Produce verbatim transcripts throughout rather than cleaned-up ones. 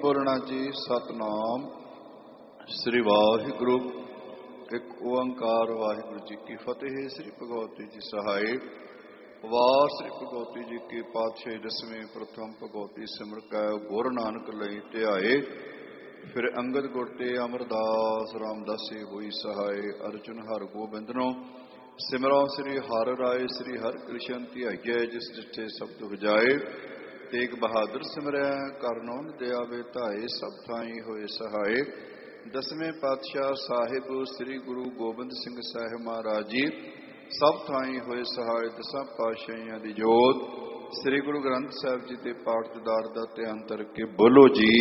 ਬੋਲਣਾ ਜੀ। ਸਤਨਾਮ ਸ੍ਰੀ ਵਾਹਿਗੁਰੂ। ਇੱਕ ਓੰਕਾਰ ਵਾਹਿਗੁਰੂ ਜੀ ਕੀ ਫਤਿਹ। ਸ੍ਰੀ ਭਗਵਤੀ ਜੀ ਸਹਾਏ। ਵਾਰ ਸ੍ਰੀ ਭਗਵਤੀ ਜੀ ਕੀ ਪਾਤਸ਼ਾਹੀ ਦਸਵੇਂ ਪ੍ਰਥਮ ਭਗਵਤੀ ਸਿਮਰ ਕੈ ਗੁਰ ਨਾਨਕ ਲਈ ਧਿਆਏ। ਫਿਰ ਅੰਗਦ ਗੁਰ ਤੇ ਅਮਰਦਾਸ ਰਾਮਦਾਸੀ ਹੋਈ ਸਹਾਏ। ਅਰਜੁਨ ਹਰ ਗੋਬਿੰਦਨੋ ਸਿਮਰੋ ਸ੍ਰੀ ਹਰਿ ਰਾਏ। ਸ੍ਰੀ ਹਰਿ ਕ੍ਰਿਸ਼ਨ ਧਿਆਈਐ ਜਿਸ ਜਿੱਥੇ ਸਬਦ ਵਜਾਏ। ਤੇਗ ਬਹਾਦਰ ਸਿਮਰੈ ਕਰਨੋ ਦਇਆ ਵੇ ਧਾਏ। ਸਭ ਥਾਈ ਹੋਏ ਸਹਾਏ। ਦਸਵੇਂ ਪਾਤਸ਼ਾਹ ਸਾਹਿਬ ਸ੍ਰੀ ਗੁਰੂ ਗੋਬਿੰਦ ਸਿੰਘ ਸਾਹਿਬ ਮਹਾਰਾਜ ਜੀ ਸਭ ਥਾਈ ਹੋਏ ਸਹਾਏ। ਦਸਾਂ ਪਾਤਸ਼ਾਹੀਆਂ ਦੀ ਜੋਤ ਸ੍ਰੀ ਗੁਰੂ ਗ੍ਰੰਥ ਸਾਹਿਬ ਜੀ ਦੇ ਪਾਠ ਦੀਦਾਰ ਦਾ ਧਿਆਨ ਕਰਕੇ ਬੋਲੋ ਜੀ।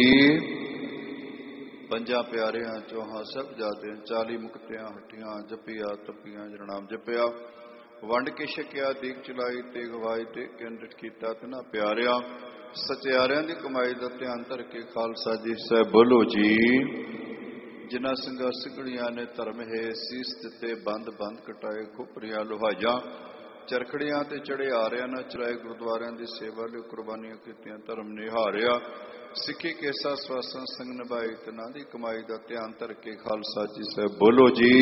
ਪੰਜਾਂ ਪਿਆਰਿਆਂ ਚੌਹਾਂ ਸਾਹਿਬਜ਼ਾਦਿਆਂ ਚਾਲੀ ਮੁਕਤਿਆਂ ਹੱਟੀਆਂ ਜਪਿਆ ਤਪੀਆਂ ਜਰਨਾਮ ਜਪਿਆ। ਵੰਡ ਕੇ ਛਕਿਆ ਦੀਕ ਚਲਾਈ ਤੇ ਗਵਾਈ ਤੇ ਕੇਂਦਰਿਤ ਕੀਤਾ ਤਿਨਾ ਪਿਆਰਿਆਂ ਸਚਿਆਰਿਆਂ ਦੀ ਕਮਾਈ ਦਾ ਧਿਆਨ ਧਰ ਕੇ ਖਾਲਸਾ ਜੀ ਸਾਹਿਬ ਬੋਲੋ ਜੀ। ਜਿਨ੍ਹਾਂ ਸਿੰਘਾਂ ਸਿੰਘੜੀਆਂ ਨੇ ਧਰਮ ਹੈ ਸੀਸ ਦਿੱਤੇ ਬੰਦ ਬੰਦ ਕਟਾਏ ਖੁਪਰੀਆਂ ਲੋਹਾਈਆਂ ਚਰਖੜੀਆਂ ਤੇ ਚੜੇ ਆਰਿਆਂ ਨਾਲ ਚਲਾਏ ਗੁਰਦੁਆਰਿਆਂ ਦੀ ਸੇਵਾ ਲਈ ਕੁਰਬਾਨੀਆਂ ਕੀਤੀਆਂ ਧਰਮ ਨਿਹਾਰਿਆ ਸਿੱਖੀ ਕੇਸਾ ਸਵਾਸਾਂ ਸੰਗ ਨਿਭਾਈ ਤਿਨਾਂ ਦੀ ਕਮਾਈ ਦਾ ਧਿਆਨ ਧਰ ਕੇ ਖਾਲਸਾ ਜੀ ਸਾਹਿਬ ਬੋਲੋ ਜੀ।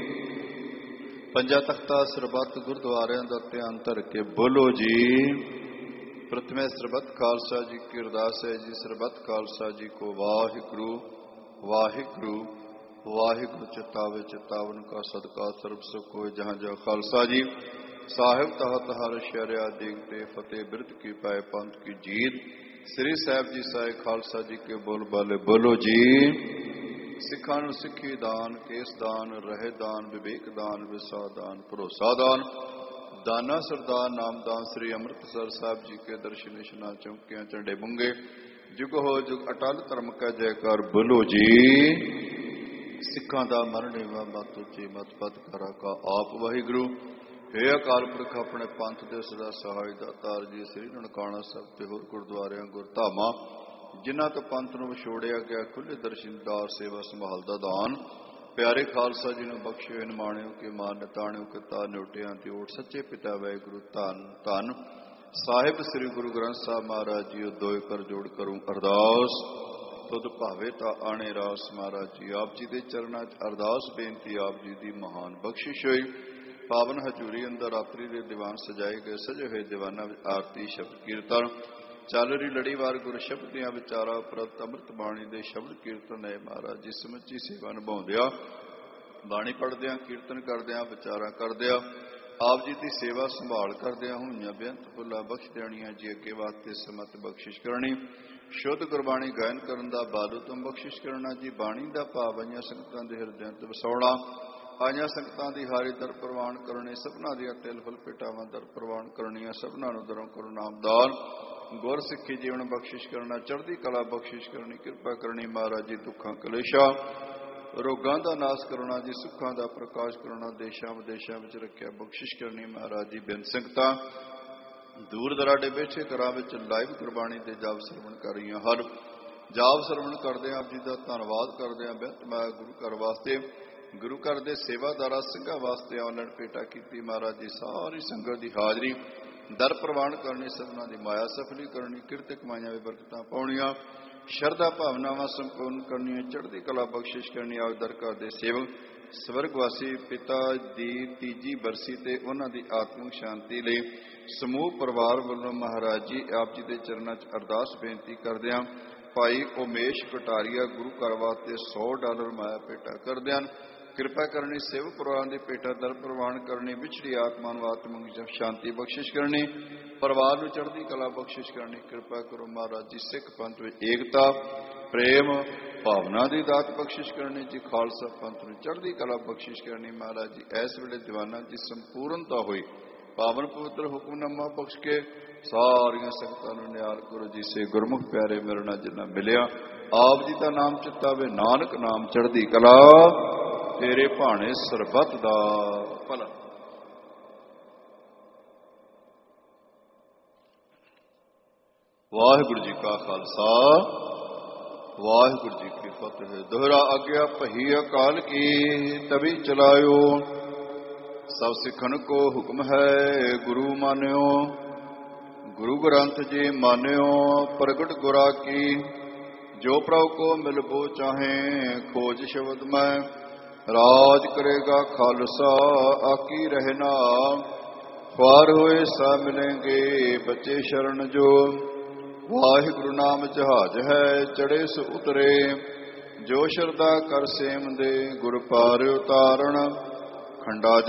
ਪੰਜਾ ਤਖਤਾ ਸਰਬੱਤ ਗੁਰਦੁਆਰਿਆਂ ਦਾ ਧਿਆਨ ਧਰ ਕੇ ਬੋਲੋ ਜੀ। ਪ੍ਰਥਮੇ ਸਰਬੱਤ ਖਾਲਸਾ ਜੀ ਕੀ ਅਰਦਾਸ ਹੈ ਜੀ। ਸਰਬੱਤ ਖਾਲਸਾ ਜੀ ਕੋ ਵਾਹਿਗੁਰੂ ਵਾਹਿਗੁਰੂ ਵਾਹਿਗੁਰੂ ਚਿਤਾਵੇ ਚਿਤਾਵਨ ਕਾ ਸਦਕਾ ਸਰਬ ਸੁਖ ਹੋਏ। ਜਹਾਂ ਜਹਾਂ ਖਾਲਸਾ ਜੀ ਸਾਹਿਬ ਤਹਤ ਹਰ ਸ਼ਰਿਆ ਦੇਗ ਤੇ ਫਤਿਹ ਬਿਰਧ ਕੀ ਪਾਏ ਪੰਥ ਕੀ ਜੀਤ। ਸ੍ਰੀ ਸਾਹਿਬ ਜੀ ਸਾਹਿਬ ਖਾਲਸਾ ਜੀ ਕੇ ਬੋਲ ਬਾਲੇ ਬੋਲੋ ਜੀ। ਸਿੱਖਾਂ ਨੂੰ ਸਿੱਖੀ ਦਾਨ ਕੇਸ ਦਾਨ ਰਹਿ ਦਾਨ ਵਿਵੇਕ ਦਾਨ ਵਿਸਾ ਦਾਨ ਭਰੋਸਾ ਦਾਨ ਦਾਨਾ ਸਰਦਾਰ ਨਾਮਦਾਨ। ਸ੍ਰੀ ਅੰਮ੍ਰਿਤਸਰ ਸਾਹਿਬ ਜੀ ਕੇ ਦਰਸ਼ਨ ਇਸ਼ਨਾਨ ਚੌਂਕੀਆਂ ਝੰਡੇ ਬੁੰਗੇ ਜੁਗ ਹੋ ਜੁਗ ਅਟਲ ਧਰਮ ਕਾ ਜੈਕਾਰ ਬੋਲੋ ਜੀ। ਸਿੱਖਾਂ ਦਾ ਮਰਨੇਵਾ ਮਤ ਉੱਚੀ ਮਤ ਪਦ ਕਰਾ ਕਾ ਆਪ ਵਾਹਿਗੁਰੂ। ਹੇ ਅਕਾਲ ਪੁਰਖ ਆਪਣੇ ਪੰਥ ਦੇ ਸਦਾ ਸਹਾਇ ਦਾਤਾਰ ਜੀ। ਸ੍ਰੀ ਨਨਕਾਣਾ ਸਾਹਿਬ ਤੇ ਹੋਰ ਗੁਰਦੁਆਰਿਆਂ ਗੁਰਧਾਮਾਂ ਜਿਨ੍ਹਾਂ ਤੋਂ ਪੰਥ ਨੂੰ ਵਿਛੋੜਿਆ ਗਿਆ ਖੁੱਲੇ ਦਰਸ਼ਨਦਾਰ ਸੇਵਾ ਸੰਭਾਲ ਦਾ ਦਾਨ ਪਿਆਰੇ ਖਾਲਸਾ ਜੀ ਨੂੰ ਬਖਸ਼ਿਓ ਨਿਮਾਣਿਓ ਕਿ ਮਾਨ ਨਿਤਾਣਿਓ ਕਿਤਾ ਨਿਉਟਿਆਂ ਦੀ ਓਟ ਸੱਚੇ ਪਿਤਾ ਵਾਹਿਗੁਰੂ ਧੰਨ ਧੰਨ ਸਾਹਿਬ ਸ੍ਰੀ ਗੁਰੂ ਗ੍ਰੰਥ ਸਾਹਿਬ ਮਹਾਰਾਜ ਜੀ ਦੋਇ ਕਰ ਜੋੜ ਕਰੂੰ ਅਰਦਾਸ। ਤੁਧ ਭਾਵੇ ਤਾਂ ਆਣੇ ਰਾਸ ਮਹਾਰਾਜ ਜੀ ਆਪ ਜੀ ਦੇ ਚਰਨਾਂ 'ਚ ਅਰਦਾਸ ਬੇਨਤੀ ਆਪ ਜੀ ਦੀ ਮਹਾਨ ਬਖਸ਼ਿਸ਼ ਹੋਈ। ਪਾਵਨ ਹਜ਼ੂਰੀ ਅੰਦਰ ਰਾਤਰੀ ਦੇ ਦੀਵਾਨ ਸਜਾਏ ਗਏ ਸਜੇ ਹੋਏ ਦੀਵਾਨਾਂ ਵਿੱਚ ਆਰਤੀ ਸ਼ਬਦ ਕੀਰਤਨ ਚੱਲ ਰਹੀ ਲੜੀਵਾਰ ਗੁਰ ਸ਼ਬਦ ਦੀਆਂ ਵਿਚਾਰਾਂ ਉਪਰੰਤ ਅੰਮ੍ਰਿਤ ਬਾਣੀ ਦੇ ਸ਼ਬਦ ਕੀਰਤਨ ਹੈ ਮਹਾਰਾਜ ਜੀ ਸਮੁੱਚੀ ਸੇਵਾ ਨਿਭਾਉਂਦਿਆਂ ਬਾਣੀ ਪੜ੍ਹਦਿਆਂ ਕੀਰਤਨ ਕਰਦਿਆਂ ਵਿਚਾਰਾਂ ਕਰਦਿਆਂ ਆਪ ਜੀ ਦੀ ਸੇਵਾ ਸੰਭਾਲ ਕਰਦਿਆਂ ਹੋਈਆਂ ਬੇਅੰਤ ਫੁੱਲਾਂ ਬਖਸ਼ ਦੇਣੀਆਂ ਜੀ। ਅੱਗੇ ਵਾਸਤੇ ਸਮਤ ਬਖਸ਼ਿਸ਼ ਕਰਨੀ ਸ਼ੁੱਧ ਗੁਰਬਾਣੀ ਗਾਇਨ ਕਰਨ ਦਾ ਬਾਲੂ ਤੁਮ ਬਖਸ਼ਿਸ਼ ਕਰਨਾ ਜੀ। ਬਾਣੀ ਦਾ ਭਾਵ ਆਈਆਂ ਸੰਗਤਾਂ ਦੇ ਹਿਰਦਿਆਂ ਤੇ ਵਸਾਉਣਾ ਆਈਆਂ ਸੰਗਤਾਂ ਦੀ ਹਾਰੀ ਦਰ ਪ੍ਰਵਾਨ ਕਰਨੀ ਸਭਨਾਂ ਦੀਆਂ ਤਿਲ ਫੁੱਲ ਪਿਟਾਵਾਂ ਦਰ ਪ੍ਰਵਾਨ ਕਰਨੀਆਂ ਸਭਨਾਂ ਨੂੰ ਦਰੋਂ ਕਰੋ ਨਾਮਦਾਨ ਗੁਰ ਸਿੱਖੀ ਜੀਵਨ ਬਖਸ਼ਿਸ਼ ਕਰਨਾ ਚੜ੍ਹਦੀ ਕਲਾ ਬਖਸ਼ਿਸ਼ ਕਰਨੀ ਕਿਰਪਾ ਕਰਨੀ ਮਹਾਰਾਜ ਜੀ। ਦੁੱਖਾਂ ਕਲੇਸ਼ਾਂ ਰੋਗਾਂ ਦਾ ਨਾਸ਼ ਕਰਨਾ ਜੀ ਸੁੱਖਾਂ ਦਾ ਪ੍ਰਕਾਸ਼ ਕਰਨਾ ਦੇਸ਼ਾਂ ਵਿਦੇਸ਼ਾਂ ਵਿੱਚ ਰੱਖਿਆ ਬਖਸ਼ਿਸ਼ ਕਰਨੀ ਮਹਾਰਾਜ ਜੀ। ਬਿਨ ਸੰਗਤਾਂ ਦੂਰ ਦਰਾਡੇ ਬੈਠੇ ਘਰਾਂ ਵਿੱਚ ਲਾਈਵ ਗੁਰਬਾਣੀ ਦੇ ਜਾਪ ਸਰਵਣ ਕਰ ਰਹੀਆਂ ਹਨ। ਜਾਪ ਸਰਵਣ ਕਰਦੇ ਆਪ ਜੀ ਦਾ ਧੰਨਵਾਦ ਕਰਦੇ ਹਾਂ। ਬੇਅੰਤ ਮਾਇਆ ਗੁਰੂ ਘਰ ਵਾਸਤੇ ਗੁਰੂ ਘਰ ਦੇ ਸੇਵਾਦਾਰਾਂ ਸਿੰਘਾਂ ਵਾਸਤੇ ਆਨਲਾਈਨ ਭੇਟਾ ਕੀਤੀ ਮਹਾਰਾਜ ਜੀ। ਸਾਰੀ ਸੰਗਤ ਦੀ ਹਾਜ਼ਰੀ ਦਰ ਪ੍ਰਵਾਨ ਕਰਨੀ ਸਭਨਾਂ ਦੀ ਮਾਇਆ ਸਫਲੀ ਕਰਨੀ ਕਿਰਤ ਕਮਾਈਆਂ ਵਿੱਚ ਬਰਕਤਾਂ ਪਾਉਣੀਆਂ ਸ਼ਰਧਾ ਭਾਵਨਾਵਾਂ ਸੰਪੂਰਨ ਕਰਨੀਆਂ ਚੜ੍ਹਦੀ ਕਲਾ ਬਖਸ਼ਿਸ਼ ਕਰਨੀ। ਆਪ ਦਰ ਘਰ ਦੇ ਸੇਵਕ ਸਵਰਗਵਾਸੀ ਪਿਤਾ ਦੀ ਤੀਜੀ ਬਰਸੀ ਤੇ ਉਹਨਾਂ ਦੀ ਆਤਮਿਕ ਸ਼ਾਂਤੀ ਲਈ ਸਮੂਹ ਪਰਿਵਾਰ ਵੱਲੋਂ ਮਹਾਰਾਜ ਜੀ ਆਪ ਜੀ ਦੇ ਚਰਨਾਂ 'ਚ ਅਰਦਾਸ ਬੇਨਤੀ ਕਰਦਿਆਂ ਭਾਈ ਉਮੇਸ਼ ਕਟਾਰੀਆ ਗੁਰੂ ਘਰ ਵਾਸਤੇ ਸੌ ਡਾਲਰ ਮਾਇਆ ਭੇਟਾ ਕਰਦਿਆਂ ਕਿਰਪਾ ਕਰਨੀ ਸੇਵਕ ਪਰਿਵਾਰਾਂ ਦੀ ਭੇਟਾ ਦਰ ਪ੍ਰਵਾਨ ਕਰਨੀ ਵਿਛੜੀ ਆਤਮਾ ਨੂੰ ਆਤਮਿਕ ਸ਼ਾਂਤੀ ਬਖਸ਼ਿਸ਼ ਕਰਨੀ ਪਰਿਵਾਰ ਨੂੰ ਚੜ੍ਹਦੀ ਕਲਾ ਬਖਸ਼ਿਸ਼ ਕਰਨੀ ਕਿਰਪਾ ਕਰੋ ਮਹਾਰਾਜ ਜੀ। ਸਿੱਖ ਪੰਥ ਵਿੱਚ ਏਕਤਾ ਪ੍ਰੇਮ ਭਾਵਨਾ ਦੀ ਦਾਤ ਬਖਸ਼ਿਸ਼ ਕਰਨੀ ਜੀ। ਖਾਲਸਾ ਪੰਥ ਨੂੰ ਚੜ੍ਹਦੀ ਕਲਾ ਬਖਸ਼ਿਸ਼ ਕਰਨੀ ਮਹਾਰਾਜ ਜੀ। ਇਸ ਵੇਲੇ ਦੀਵਾਨਾਂ ਦੀ ਸੰਪੂਰਨਤਾ ਹੋਈ ਪਾਵਨ ਪਵਿੱਤਰ ਹੁਕਮਨਾਮਾ ਬਖਸ਼ ਕੇ ਸਾਰੀਆਂ ਸੰਗਤਾਂ ਨੂੰ ਨਿਹਾਲ ਗੁਰੂ ਜੀ ਸੇ ਗੁਰਮੁਖ ਪਿਆਰੇ ਮੇਰੇ ਨਾਲ ਜਿੰਨਾ ਮਿਲਿਆ ਆਪ ਜੀ ਦਾ ਨਾਮ ਚਿਤਾਵੇ ਨਾਨਕ ਨਾਮ ਚੜ੍ਹਦੀ ਕਲਾ ਤੇਰੇ ਭਾਣੇ ਸਰਬੱਤ ਦਾ ਭਲਾ। ਵਾਹਿਗੁਰੂ ਜੀ ਕਾ ਖਾਲਸਾ ਵਾਹਿਗੁਰੂ ਜੀ ਕੀ ਫਤਿਹ। ਦੋਹਰਾ ਆਗਿਆ ਭਈ ਅਕਾਲ ਕੀ ਤਬੀ ਚਲਾਇਓ ਸਭ ਸਿੱਖਣ ਕੋ ਹੁਕਮ ਹੈ ਗੁਰੂ ਮਾਨਿਓ। ਗੁਰੂ ਗ੍ਰੰਥ ਜੀ ਮਾਨਿਓ ਪ੍ਰਗਟ ਗੁਰਾ ਕੀ ਜੋ ਪ੍ਰਭ ਕੋ ਮਿਲਬੋ ਚਾਹੇ ਖੋਜ ਸ਼ਬਦ ਮੈਂ ਰਾਜ ਕਰੇਗਾ ਖਾਲਸਾ ਆਕੀ ਰਹਿਣਾ ਪਾਰ ਹੋਏ ਸਾ ਮਿਲेंगे ਬੱਚੇ ਸ਼ਰਨ ਜੋ ਵਾਹਿਗੁਰੂ ਨਾਮ ਜਹਾਜ ਹੈ ਚੜੇ ਸੋ ਉਤਰੇ ਜੋ ਸ਼ਰਦਾ ਕਰ ਸੇਮ ਦੇ ਗੁਰ ਪਾਰ ਉਤਾਰਨ ਖੰਡਾ